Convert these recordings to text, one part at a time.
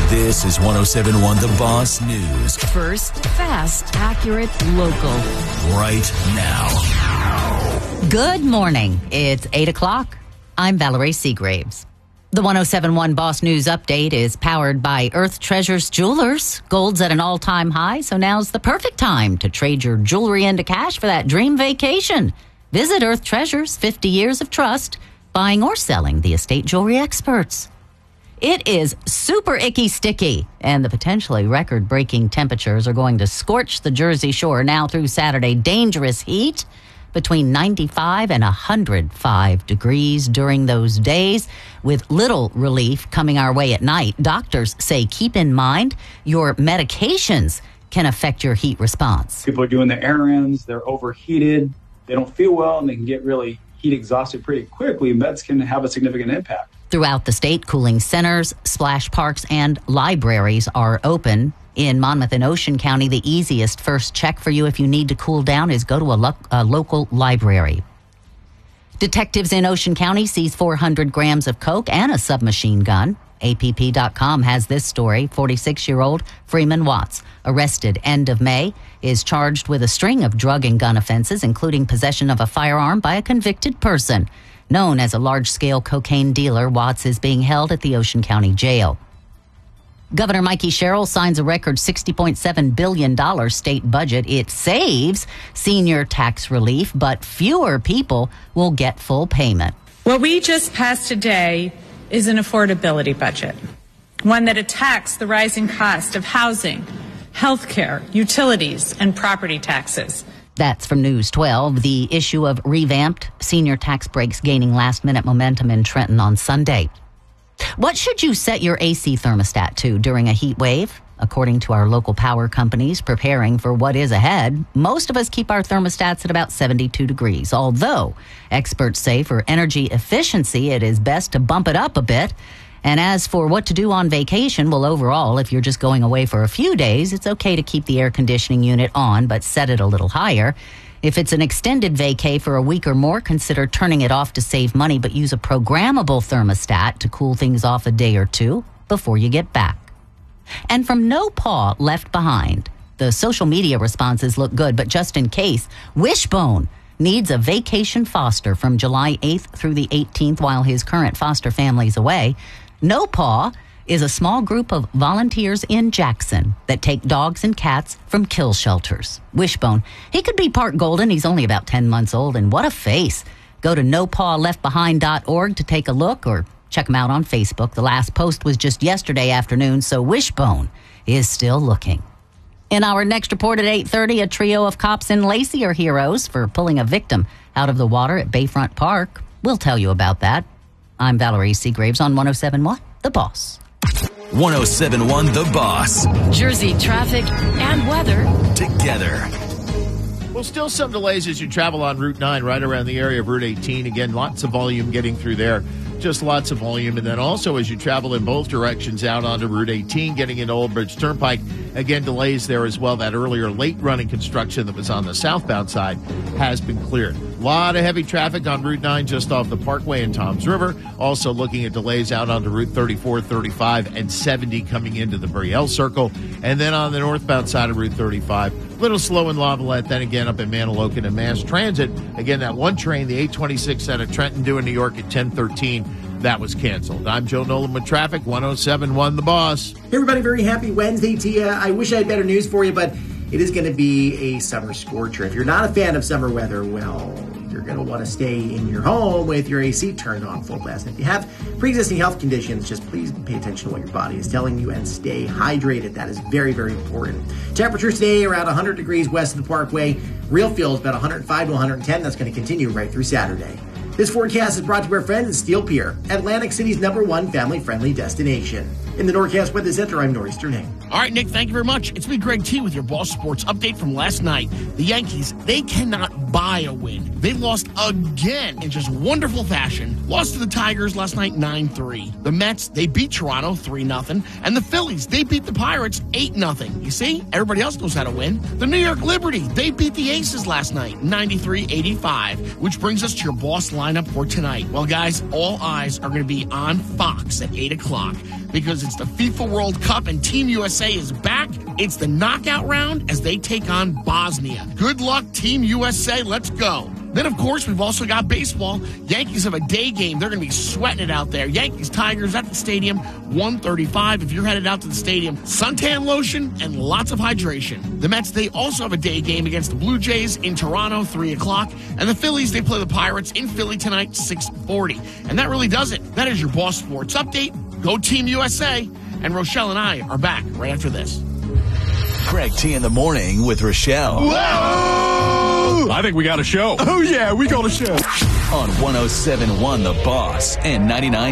This is 107.1 The Boss News. First, fast, accurate, local. Right now. Good morning. It's 8 o'clock. I'm Valerie Seagraves. The 107.1 Boss News Update is powered by Earth Treasures Jewelers. Gold's at an all-time high, so now's the perfect time to trade your jewelry into cash for that dream vacation. Visit Earth Treasures, 50 years of trust, buying or selling the estate jewelry experts. It is super icky sticky, and the potentially record-breaking temperatures are going to scorch the Jersey Shore now through Saturday. Dangerous heat between 95 and 105 degrees during those days, with little relief coming our way at night. Doctors say keep in mind your medications can affect your heat response. People are doing their errands, they're overheated, they don't feel well, and they can get really heat exhausted pretty quickly. Meds can have a significant impact. Throughout the state, cooling centers, splash parks, and libraries are open. In Monmouth and Ocean County, the easiest first check for you if you need to cool down is go to a local library. Detectives in Ocean County seize 400 grams of coke and a submachine gun. APP.com has this story. 46-year-old Freeman Watts, arrested end of May, is charged with a string of drug and gun offenses, including possession of a firearm by a convicted person. Known as a large-scale cocaine dealer, Watts is being held at the Ocean County Jail. Governor Mikey Sherrill signs a record $60.7 billion state budget. It saves senior tax relief, but fewer people will get full payment. What we just passed today is an affordability budget, one that attacks the rising cost of housing, health care, utilities, and property taxes. That's from News 12. The issue of revamped senior tax breaks gaining last-minute momentum in Trenton on Sunday. What should you set your AC thermostat to during a heat wave? According to our local power companies preparing for what is ahead, most of us keep our thermostats at about 72 degrees, although experts say for energy efficiency, it is best to bump it up a bit. And as for what to do on vacation, well, overall, if you're just going away for a few days, it's okay to keep the air conditioning unit on, but set it a little higher. If it's an extended vacay for a week or more, consider turning it off to save money, but use a programmable thermostat to cool things off a day or two before you get back. And from No Paw Left Behind, the social media responses look good, but just in case, Wishbone needs a vacation foster from July 8th through the 18th while his current foster family's away. No Paw is a small group of volunteers in Jackson that take dogs and cats from kill shelters. Wishbone, he could be part golden. He's only about 10 months old, and what a face. Go to nopawleftbehind.org to take a look or check him out on Facebook. The last post was just yesterday afternoon, so Wishbone is still looking. In our next report at 8:30, a trio of cops in Lacey are heroes for pulling a victim out of the water at Bayfront Park. We'll tell you about that. I'm Valerie Seagraves on 107.1 The Boss. 107.1 The Boss. Jersey traffic and weather Together. Well, still some delays as you travel on Route 9 right around the area of Route 18. Again, lots of volume getting through there. Just lots of volume. And then also as you travel in both directions out onto Route 18, getting into Old Bridge Turnpike, again, delays there as well. That earlier late-running construction that was on the southbound side has been cleared. A lot of heavy traffic on Route 9 just off the Parkway in Toms River. Also looking at delays out onto Route 34, 35, and 70 coming into the Brielle Circle. And then on the northbound side of Route 35, a little slow in Lavallette. Then again up in Manilokin and Mass Transit. Again, that one train, the 826 out of Trenton due in New York at 10:13, that was canceled. I'm Joe Nolan with traffic, 107.1 The Boss. Hey everybody, very happy Wednesday to you. I wish I had better news for you, but it is going to be a summer scorcher. If you're not a fan of summer weather, well, you're going to want to stay in your home with your AC turned on full blast. And if you have pre-existing health conditions, just please pay attention to what your body is telling you and stay hydrated. That is very, very important. Temperatures today around 100 degrees west of the Parkway. Real feel is about 105 to 110. That's going to continue right through Saturday. This forecast is brought to our friends at Steel Pier, Atlantic City's #1 family-friendly destination. In the Norcast Weather Center, I'm Norris Sterling. All right, Nick, thank you very much. It's me, Greg T, with your Boss Sports update from last night. The Yankees, they cannot buy a win. They lost again in just wonderful fashion. Lost to the Tigers last night 9-3. The Mets, they beat Toronto 3-0. And the Phillies, they beat the Pirates 8-0. You see, everybody else knows how to win. The New York Liberty, they beat the Aces last night 93-85, which brings us to your Boss lineup for tonight. Well, guys, all eyes are going to be on Fox at 8 o'clock. because it's the FIFA World Cup and Team USA is back. It's the knockout round as they take on Bosnia. Good luck, Team USA. Let's go. Then, of course, we've also got baseball. Yankees have a day game. They're going to be sweating it out there. Yankees-Tigers at the stadium, 1:35. If you're headed out to the stadium, suntan lotion and lots of hydration. The Mets, they also have a day game against the Blue Jays in Toronto, 3 o'clock. And the Phillies, they play the Pirates in Philly tonight, 6:40. And that really does it. That is your Boss Sports Update. Go Team USA. And Rochelle and I are back right after this. Greg T in the morning with Rochelle. Whoa! I think we got a show. Oh, yeah, we got a show. On 107.1 The Boss and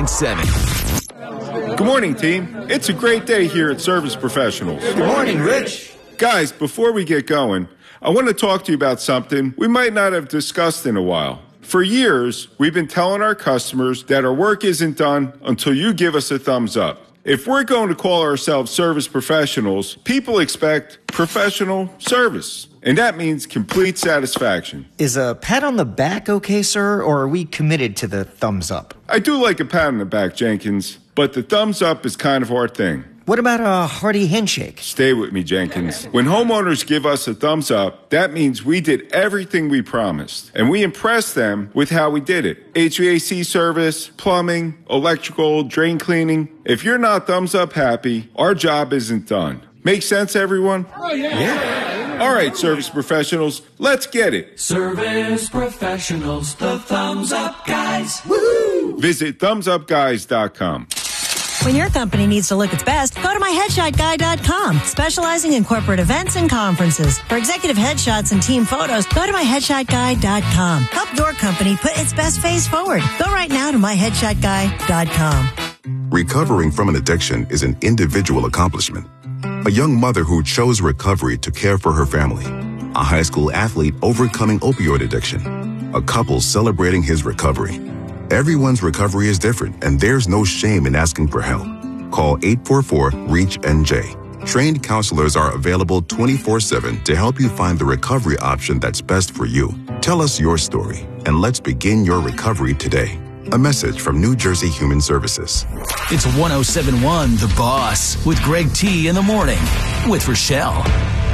99.7. Good morning, team. It's a great day here at Service Professionals. Good morning, Rich. Guys, before we get going, I want to talk to you about something we might not have discussed in a while. For years, we've been telling our customers that our work isn't done until you give us a thumbs up. If we're going to call ourselves service professionals, people expect professional service. And that means complete satisfaction. Is a pat on the back okay, sir, or are we committed to the thumbs up? I do like a pat on the back, Jenkins, but the thumbs up is kind of our thing. What about a hearty handshake? Stay with me, Jenkins. When homeowners give us a thumbs up, that means we did everything we promised. And we impressed them with how we did it. HVAC service, plumbing, electrical, drain cleaning. If you're not thumbs up happy, our job isn't done. Make sense, everyone? Oh, yeah. All right, service professionals, let's get it. Service professionals, the thumbs up guys. Woohoo! Visit thumbsupguys.com. When your company needs to look its best, go to myheadshotguy.com, specializing in corporate events and conferences. For executive headshots and team photos, go to myheadshotguy.com. Help your company put its best face forward. Go right now to myheadshotguy.com. Recovering from an addiction is an individual accomplishment. A young mother who chose recovery to care for her family. A high school athlete overcoming opioid addiction. A couple celebrating his recovery. Everyone's recovery is different, and there's no shame in asking for help. Call 844-REACH-NJ. Trained counselors are available 24/7 to help you find the recovery option that's best for you. Tell us your story, and let's begin your recovery today. A message from New Jersey Human Services. It's 107.1 The Boss with Greg T in the morning with Rochelle.